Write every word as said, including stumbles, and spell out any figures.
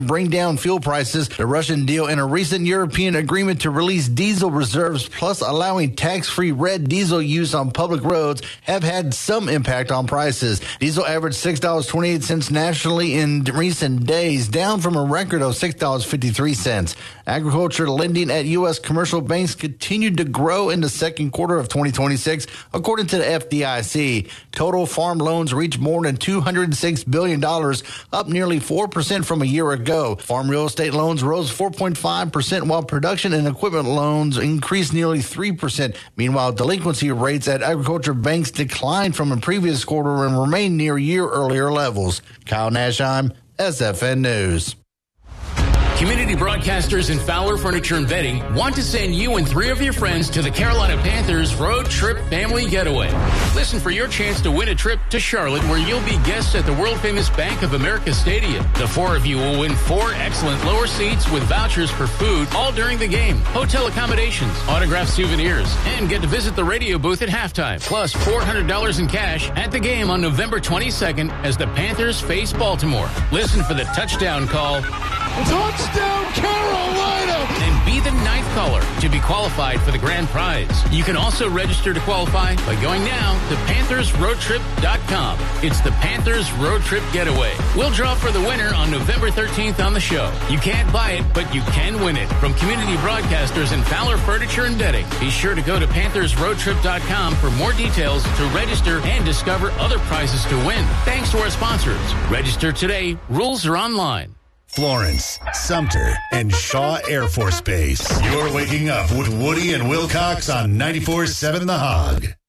bring down fuel prices. The Russian deal and a recent European agreement to release diesel reserves, plus allowing tax-free red diesel use on public roads, have had some impact on prices. Diesel averaged six dollars and twenty-eight cents nationally in recent days, down from a record of six dollars and fifty-three cents. Agriculture lending at U S commercial banks continued to grow in the second quarter of twenty twenty-six, according to the F D I C. Total farm loans reached more than two hundred six billion dollars, up nearly four percent from a year ago. Farm real estate loans rose four point five percent, while production and equipment loans increased nearly three percent. Meanwhile, delinquency rates at agriculture banks declined from a previous quarter and remain near year-earlier levels. Kyle Nashheim, S F N News. Community broadcasters in Fowler Furniture and Bedding want to send you and three of your friends to the Carolina Panthers Road Trip Family Getaway. Listen for your chance to win a trip to Charlotte, where you'll be guests at the world-famous Bank of America Stadium. The four of you will win four excellent lower seats with vouchers for food all during the game, hotel accommodations, autographed souvenirs, and get to visit the radio booth at halftime, plus four hundred dollars in cash at the game on November twenty-second as the Panthers face Baltimore. Listen for the touchdown call. Touchdown Carolina! And be the ninth caller to be qualified for the grand prize. You can also register to qualify by going now to Panthers Road Trip dot com. It's the Panthers Road Trip Getaway. We'll draw for the winner on November thirteenth on the show. You can't buy it, but you can win it. From community broadcasters in Fowler Furniture and Bedding. Be sure to go to Panthers Road Trip dot com for more details, to register and discover other prizes to win. Thanks to our sponsors. Register today. Rules are online. Florence, Sumter, and Shaw Air Force Base. You're waking up with Woody and Wilcox on ninety-four seven The Hog.